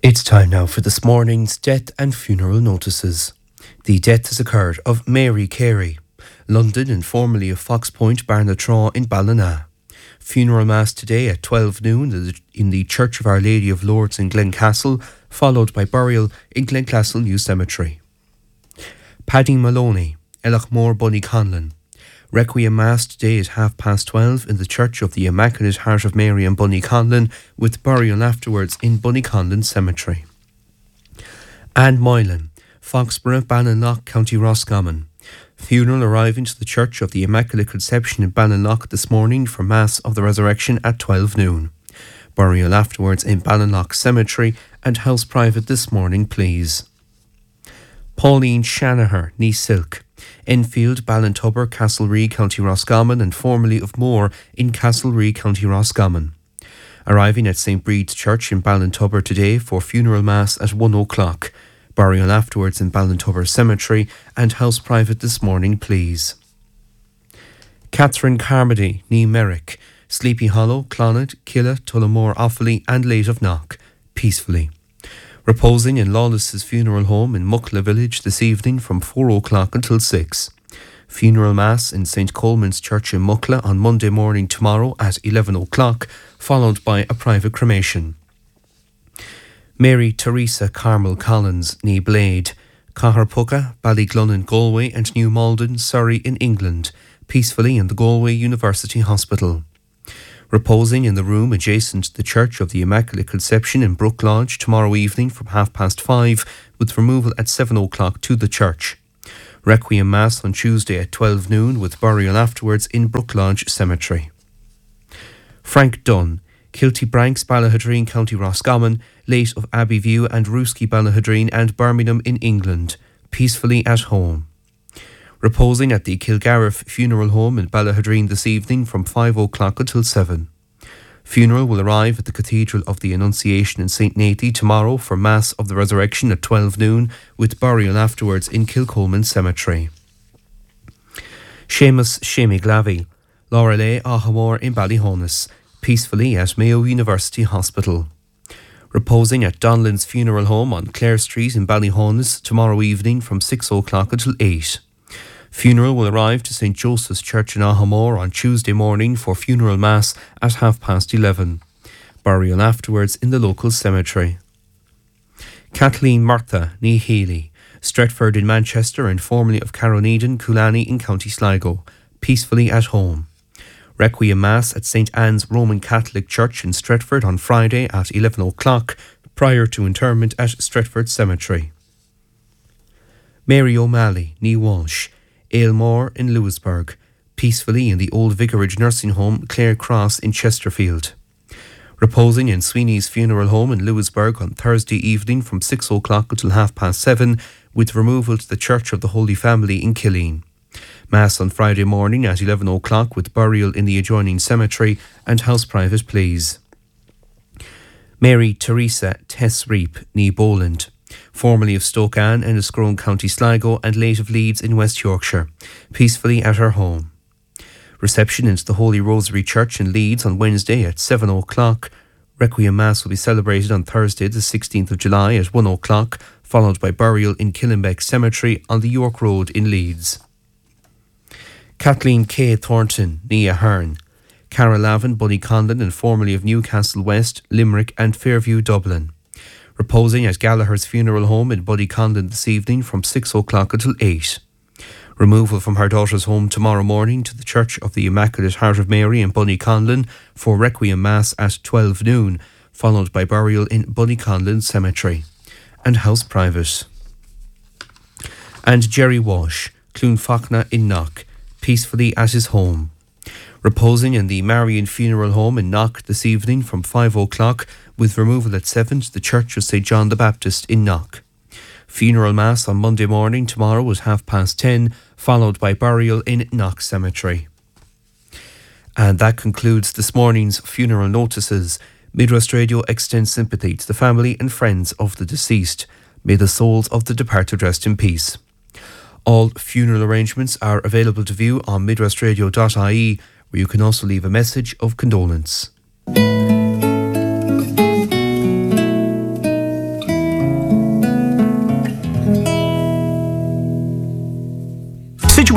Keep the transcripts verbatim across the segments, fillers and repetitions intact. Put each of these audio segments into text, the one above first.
It's time now for this morning's death and funeral notices. The death has occurred of Mary Carey, London and formerly of Fox Point, Barnatraw in Ballina. Funeral mass today at twelve noon in the Church of Our Lady of Lourdes in Glencastle, followed by burial in Glencastle New Cemetery. Paddy Maloney, Ellachmore, Bunnyconlon. Requiem Mass today at half past twelve in the Church of the Immaculate Heart of Mary in Bunnyconlon, with burial afterwards in Bunnyconlon Cemetery. Anne Moylan, Foxborough, Ballinlough, County Roscommon. Funeral arriving to the Church of the Immaculate Conception in Ballinlough this morning for Mass of the Resurrection at twelve noon. Burial afterwards in Ballinlough Cemetery and house private this morning, please. Pauline Shanaher, Nee Silk. Enfield, Ballintubber, Castlereagh, County Roscommon, and formerly of Moore in Castlereagh, County Roscommon. Arriving at Saint Breed's Church in Ballintubber today for funeral mass at one o'clock. Burial afterwards in Ballintubber Cemetery and house private this morning, please. Catherine Carmody, Nee Merrick. Sleepy Hollow, Clonard, Killa, Tullamore, Offaly, and Late of Knock. Peacefully. Reposing in Lawless's funeral home in Muckla village this evening from four o'clock until six. Funeral mass in Saint Coleman's Church in Muckla on Monday morning tomorrow at eleven o'clock, followed by a private cremation. Mary Teresa Carmel Collins, Nee Blade. Caherpucka, Ballyglunin, Galway, and New Malden, Surrey in England, peacefully in the Galway University Hospital. Reposing in the room adjacent to the Church of the Immaculate Conception in Brook Lodge tomorrow evening from half past five, with removal at seven o'clock to the church. Requiem Mass on Tuesday at twelve noon, with burial afterwards in Brook Lodge Cemetery. Frank Dunn, Kilty Branks, Ballahadreen, County Roscommon, late of Abbeyview and Rooski, Ballahadreen, and Birmingham in England, peacefully at home. Reposing at the Kilgariff Funeral Home in Ballahadreen this evening from five o'clock until seven. Funeral will arrive at the Cathedral of the Annunciation in Saint Nathy tomorrow for Mass of the Resurrection at twelve noon, with burial afterwards in Kilcolman Cemetery. Seamus Shemi Glavy, Lorelei Ahamore in Ballyhonus, peacefully at Mayo University Hospital. Reposing at Donlan's Funeral Home on Clare Street in Ballyhonus tomorrow evening from six o'clock until eight. Funeral will arrive to Saint Joseph's Church in Ahamore on Tuesday morning for funeral mass at half past eleven. Burial afterwards in the local cemetery. Kathleen Martha, Nee Healy, Stretford in Manchester and formerly of Carroneedon, Coolani in County Sligo, peacefully at home. Requiem Mass at Saint Anne's Roman Catholic Church in Stretford on Friday at eleven o'clock, prior to interment at Stretford Cemetery. Mary O'Malley, Nee Walsh, Aylmore in Lewisburg, peacefully in the Old Vicarage Nursing Home, Clare Cross in Chesterfield. Reposing in Sweeney's Funeral Home in Lewisburg on Thursday evening from six o'clock until half past seven, with removal to the Church of the Holy Family in Killeen. Mass on Friday morning at eleven o'clock with burial in the adjoining cemetery and house private, please. Mary Teresa Tess Reap, Nee Boland, formerly of Stoke Ann, Enniscrone, County Sligo, and late of Leeds in West Yorkshire, peacefully at her home. Reception into the Holy Rosary Church in Leeds on Wednesday at seven o'clock. Requiem Mass will be celebrated on Thursday the sixteenth of July at one o'clock, followed by burial in Killenbeck Cemetery on the York Road in Leeds. Kathleen K. Thornton, Nee Ahern, Cara Lavin, Bunnyconlon, and formerly of Newcastle West, Limerick, and Fairview, Dublin. Reposing at Gallagher's Funeral Home in Bunnyconlon this evening from six o'clock until eight. Removal from her daughter's home tomorrow morning to the Church of the Immaculate Heart of Mary in Bunnyconlon for Requiem Mass at twelve noon, followed by burial in Bunnyconlon Cemetery and house private. And Jerry Walsh, Clonfachna in Knock, peacefully at his home. Reposing in the Marian Funeral Home in Knock this evening from five o'clock, with removal at seven to the Church of Saint John the Baptist in Knock. Funeral Mass on Monday morning tomorrow at half past ten, followed by burial in Knock Cemetery. And that concludes this morning's funeral notices. Midwest Radio extends sympathy to the family and friends of the deceased. May the souls of the departed rest in peace. All funeral arrangements are available to view on midwestradio dot I E, where you can also leave a message of condolence.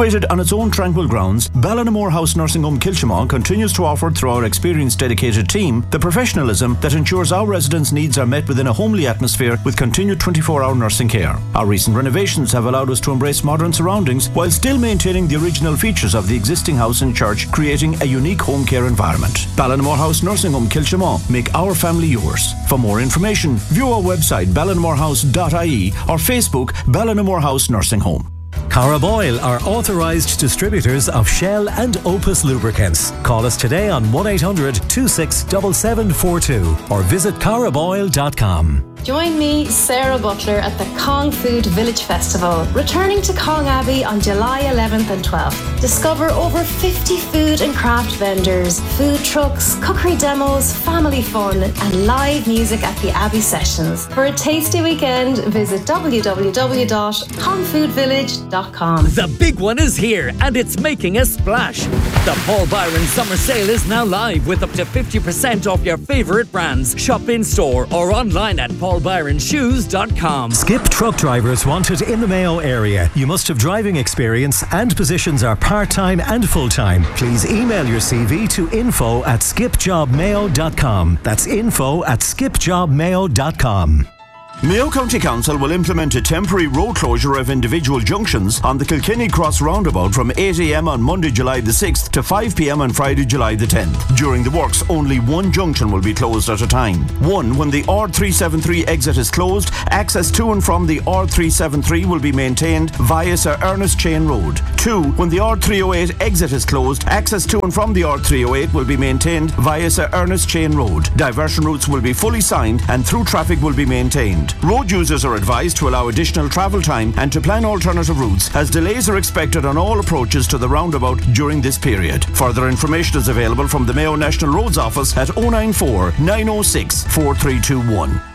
Situated on its own tranquil grounds, Ballinamore House Nursing Home Kilchimau continues to offer, through our experienced dedicated team, the professionalism that ensures our residents' needs are met within a homely atmosphere with continued twenty-four hour nursing care. Our recent renovations have allowed us to embrace modern surroundings while still maintaining the original features of the existing house and church, creating a unique home care environment. Ballinamore House Nursing Home Kilchimau. Make our family yours. For more information, view our website ballinmorehouse dot I E or Facebook Ballinamore House Nursing Home. Caraboyle are authorised distributors of Shell and Opus lubricants. Call us today on one eight hundred, two six seven seven four two or visit caraboyle dot com. Join me, Sarah Butler, at the Cong Food Village Festival, returning to Cong Abbey on July eleventh and twelfth. Discover over fifty food and craft vendors, food trucks, cookery demos, family fun and live music at the Abbey Sessions. For a tasty weekend, visit w w w dot cong food village dot com. The big one is here and it's making a splash. The Paul Byron Summer Sale is now live with up to fifty percent off your favourite brands. Shop in store or online at paul byron shoes dot com. Skip truck drivers wanted in the Mayo area. You must have driving experience and positions are part-time and full-time. Please email your C V to info at skip job mayo dot com. That's info at skip job mayo dot com. Mayo County Council will implement a temporary road closure of individual junctions on the Kilkenny Cross roundabout from eight a m on Monday, July the sixth to five p m on Friday, July the tenth. During the works, only one junction will be closed at a time. One, when the R three seventy-three exit is closed, access to and from the R three seventy-three will be maintained via Sir Ernest Chain Road. Two, when the R three oh eight exit is closed, access to and from the R three oh eight will be maintained via Sir Ernest Chain Road. Diversion routes will be fully signed and through traffic will be maintained. Road users are advised to allow additional travel time and to plan alternative routes, as delays are expected on all approaches to the roundabout during this period. Further information is available from the Mayo National Roads Office at oh nine four, nine oh six, four three two one.